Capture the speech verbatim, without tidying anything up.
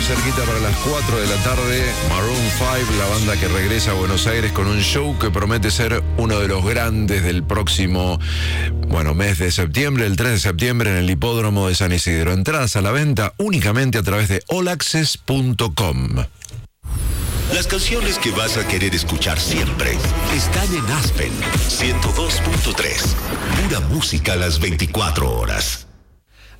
muy cerquita para las cuatro de la tarde. Maroon cinco, la banda que regresa a Buenos Aires con un show que promete ser uno de los grandes del próximo, bueno, mes de septiembre, el tres de septiembre, en el hipódromo de San Isidro. Entradas a la venta únicamente a través de all access punto com. Las canciones que vas a querer escuchar siempre están en Aspen ciento dos punto tres. Pura música a las veinticuatro horas.